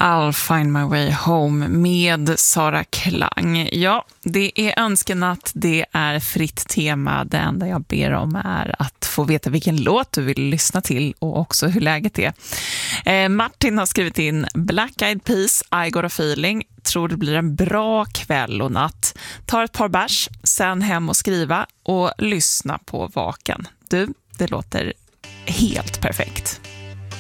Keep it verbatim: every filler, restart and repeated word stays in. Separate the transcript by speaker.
Speaker 1: I'll find my way home med Sara Klang. Ja, det är önskenatt, det är fritt tema. Det enda jag ber om är att få veta vilken låt du vill lyssna till och också hur läget är. Eh, Martin har skrivit in Black Eyed Peas, I Got a Feeling. Tror det blir en bra kväll och natt. Ta ett par bärs, sen hem och skriva och lyssna på Vaken. Du, det låter helt perfekt.